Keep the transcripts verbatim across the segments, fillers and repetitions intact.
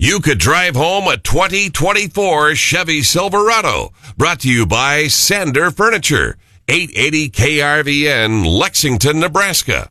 You could drive home a twenty twenty-four Chevy Silverado. Brought to you by Sander Furniture. eight eighty K R V N, Lexington, Nebraska.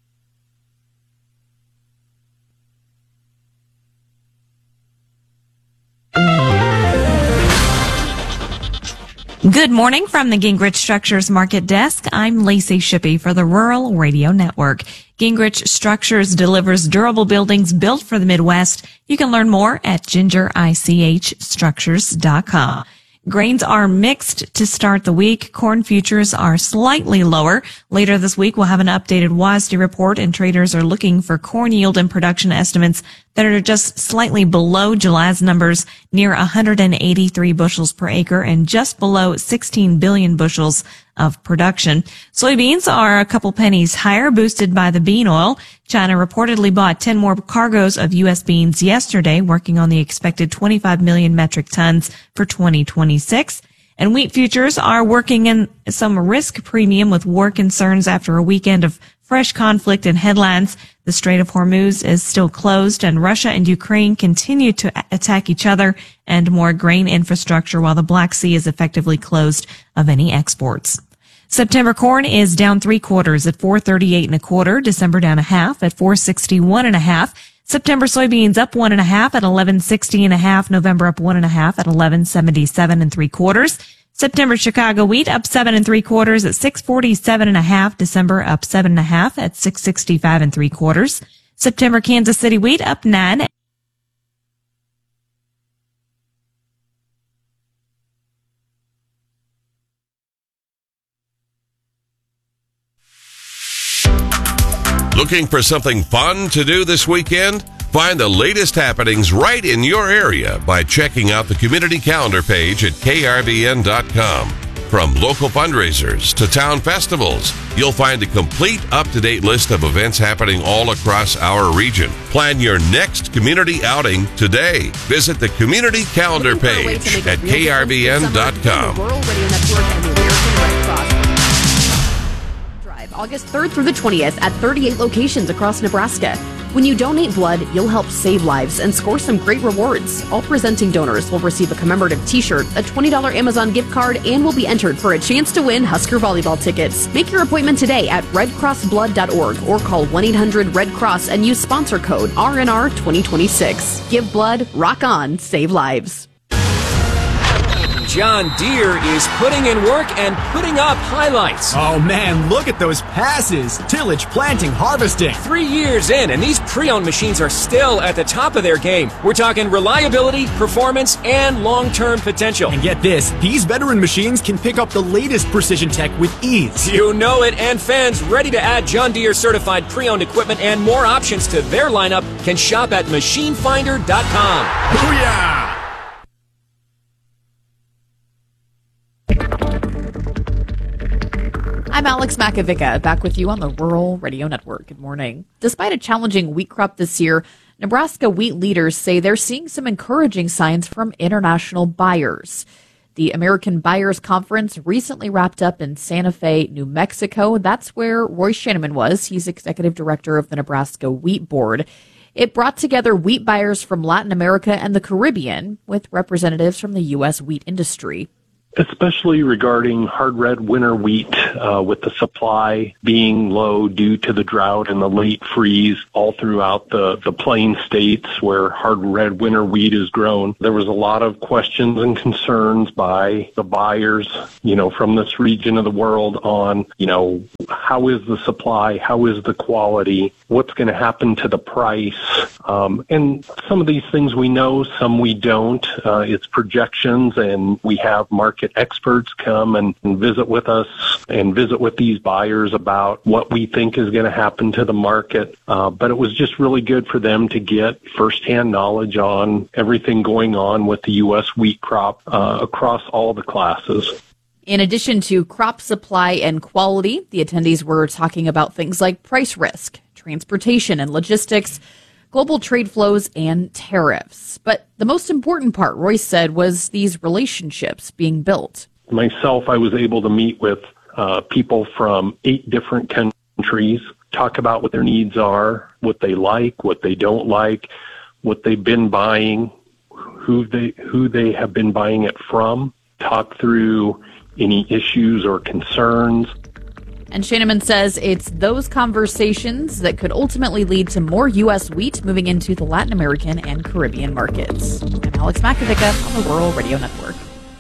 Good morning from the Gingrich Structures Market Desk. I'm Lacey Shippey for the Rural Radio Network. Gingrich Structures delivers durable buildings built for the Midwest. You can learn more at ginger ich structures dot com. Grains are mixed to start the week. Corn futures are slightly lower. Later this week, we'll have an updated W A S D report, and traders are looking for corn yield and production estimates that are just slightly below July's numbers, near one hundred eighty-three bushels per acre and just below sixteen billion bushels of production. Soybeans are a couple pennies higher, boosted by the bean oil. China reportedly bought ten more cargoes of U S beans yesterday, working on the expected twenty-five million metric tons for twenty twenty-six. And wheat futures are working in some risk premium with war concerns after a weekend of fresh conflict and headlines. The Strait of Hormuz is still closed, and Russia and Ukraine continue to attack each other and more grain infrastructure, while the Black Sea is effectively closed of any exports. September corn is down three quarters at four thirty-eight and a quarter. December down a half at four sixty-one and a half. September soybeans up one and a half at eleven sixty and a half. November up one and a half at eleven seventy-seven and three quarters. September Chicago wheat up seven and three quarters at six forty-seven and a half. December up seven and a half at six sixty-five and three quarters. September Kansas City wheat up nine. Looking for something fun to do this weekend? Find the latest happenings right in your area by checking out the community calendar page at K R V N dot com. From local fundraisers to town festivals, you'll find a complete up-to-date list of events happening all across our region. Plan your next community outing today. Visit the community calendar page at K R V N dot com. August third through the twentieth at thirty-eight locations across Nebraska. When you donate blood, you'll help save lives and score some great rewards. All presenting donors will receive a commemorative t-shirt, a twenty dollars Amazon gift card, and will be entered for a chance to win Husker volleyball tickets. Make your appointment today at red cross blood dot org or call one eight hundred red cross and use sponsor code R N R twenty twenty-six. Give blood, rock on, save lives. John Deere is putting in work and putting up highlights. Oh man, look at those passes. Tillage, planting, harvesting. Three years in, and these pre-owned machines are still at the top of their game. We're talking reliability, performance, and long-term potential. And get this, these veteran machines can pick up the latest precision tech with ease. You know it, and fans ready to add John Deere certified pre-owned equipment and more options to their lineup can shop at machine finder dot com. Booyah! I'm Alex Makovica, back with you on the Rural Radio Network. Good morning. Despite a challenging wheat crop this year, Nebraska wheat leaders say they're seeing some encouraging signs from international buyers. The American Buyers Conference recently wrapped up in Santa Fe, New Mexico. That's where Roy Shanneman was. He's executive director of the Nebraska Wheat Board. It brought together wheat buyers from Latin America and the Caribbean with representatives from the U S wheat industry. Especially regarding hard red winter wheat, uh, with the supply being low due to the drought and the late freeze all throughout the, the plain states where hard red winter wheat is grown. There was a lot of questions and concerns by the buyers, you know, from this region of the world on, you know, how is the supply? How is the quality? What's going to happen to the price? Um, and some of these things we know, some we don't. Uh, it's projections, and we have market experts come and, and visit with us and visit with these buyers about what we think is going to happen to the market. Uh, but it was just really good for them to get firsthand knowledge on everything going on with the U S wheat crop uh, across all the classes. In addition to crop supply and quality, the attendees were talking about things like price risk, transportation and logistics, global trade flows, and tariffs. But the most important part, Royce said, was these relationships being built. Myself, I was able to meet with uh, people from eight different countries, talk about what their needs are, what they like, what they don't like, what they've been buying, who they who they have been buying it from, talk through any issues or concerns. And Scheinemann says it's those conversations that could ultimately lead to more U S wheat moving into the Latin American and Caribbean markets. I'm Alex Makovica on the Rural Radio Network.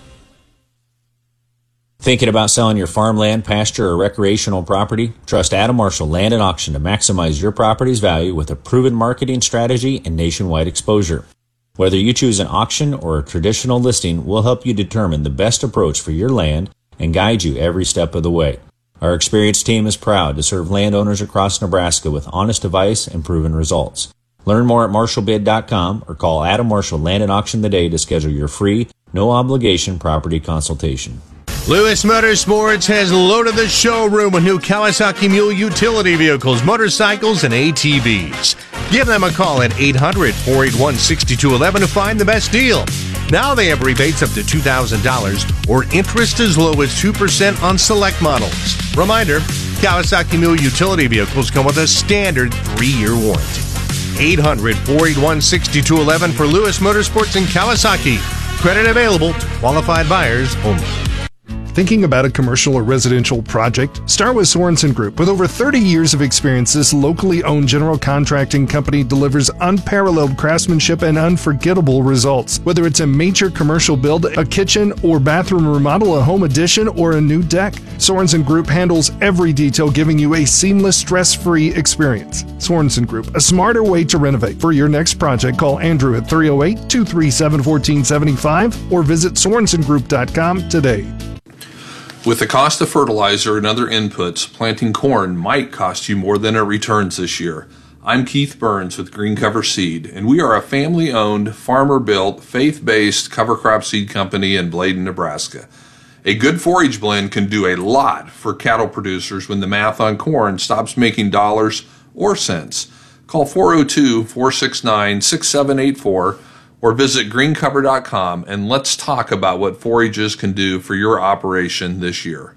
Thinking about selling your farmland, pasture, or recreational property? Trust Adam Marshall Land and Auction to maximize your property's value with a proven marketing strategy and nationwide exposure. Whether you choose an auction or a traditional listing, we'll help you determine the best approach for your land and guide you every step of the way. Our experienced team is proud to serve landowners across Nebraska with honest advice and proven results. Learn more at marshall bid dot com or call Adam Marshall Land and Auction today to schedule your free, no-obligation property consultation. Lewis Motorsports has loaded the showroom with new Kawasaki Mule utility vehicles, motorcycles, and A T Vs. Give them a call at eight hundred, four eight one, six two one one to find the best deal. Now they have rebates up to two thousand dollars or interest as low as two percent on select models. Reminder, Kawasaki Mule utility vehicles come with a standard three-year warranty. eight hundred, four eight one, six two one one for Lewis Motorsports and Kawasaki. Credit available to qualified buyers only. Thinking about a commercial or residential project? Start with Sorensen Group. With over thirty years of experience, this locally owned general contracting company delivers unparalleled craftsmanship and unforgettable results. Whether it's a major commercial build, a kitchen or bathroom remodel, a home addition, or a new deck, Sorensen Group handles every detail, giving you a seamless, stress-free experience. Sorensen Group, a smarter way to renovate. For your next project, call Andrew at three oh eight, two three seven, one four seven five or visit sorensen group dot com today. With the cost of fertilizer and other inputs, planting corn might cost you more than it returns this year. I'm Keith Burns with Green Cover Seed, and we are a family-owned, farmer-built, faith-based cover crop seed company in Bladen, Nebraska. A good forage blend can do a lot for cattle producers when the math on corn stops making dollars or cents. Call four oh two, four six nine, six seven eight four or visit green cover dot com and let's talk about what forages can do for your operation this year.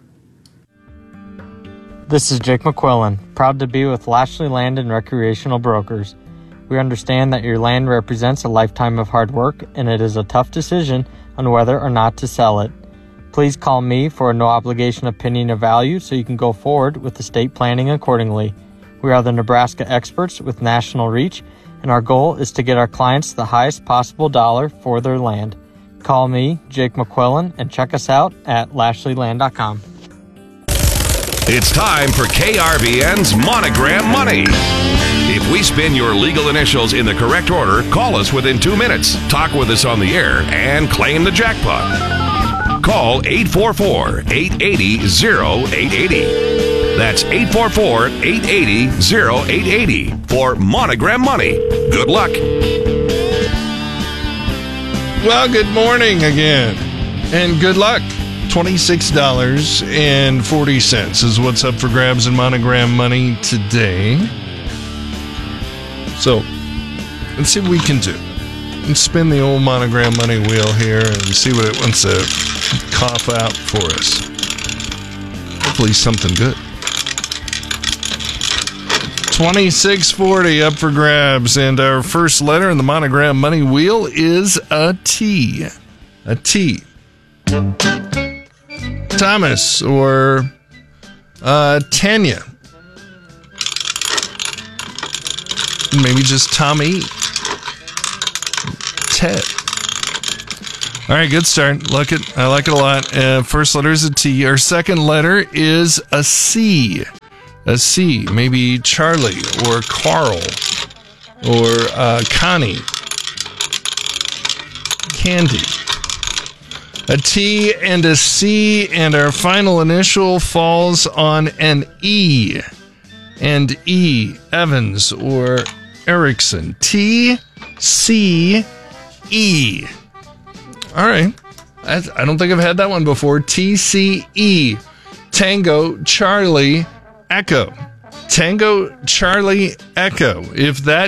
This is Jake McQuillan, proud to be with Lashley Land and Recreational Brokers. We understand that your land represents a lifetime of hard work and it is a tough decision on whether or not to sell it. Please call me for a no-obligation opinion of value so you can go forward with estate planning accordingly. We are the Nebraska experts with national reach, and our goal is to get our clients the highest possible dollar for their land. Call me, Jake McQuillan, and check us out at lashley land dot com. It's time for K R B N's Monogram Money. If we spin your legal initials in the correct order, call us within two minutes, talk with us on the air, and claim the jackpot. Call eight four four, eight eight zero, oh eight eight oh. That's eight four four, eight eight zero, oh eight eight oh for Monogram Money. Good luck. Well, good morning again, and good luck. twenty-six dollars and forty cents is what's up for grabs in Monogram Money today. So, let's see what we can do. Let's spin the old Monogram Money wheel here and see what it wants to cough out for us. Hopefully something good. twenty-six forty up for grabs, and our first letter in the Monogram Money wheel is a T. A T. Thomas or uh, Tanya. Maybe just Tommy. Ted. All right, good start. Like it. I like it a lot. Uh, first letter is a T. Our second letter is a C. A C, maybe Charlie or Carl or uh, Connie, Candy. A T and a C, and our final initial falls on an E. And E, Evans or Erickson. T, C, E. All right. I, I don't think I've had that one before. T, C, E. Tango, Charlie, Echo. Tango, Charlie, Echo. If that